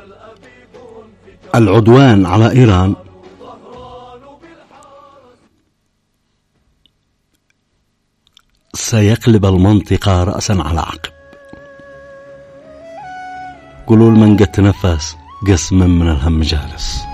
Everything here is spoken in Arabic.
العدوان على إيران سيقلب المنطقة رأسا على عقب. قولوا لمن قد تنفس قسما من الهم جالس.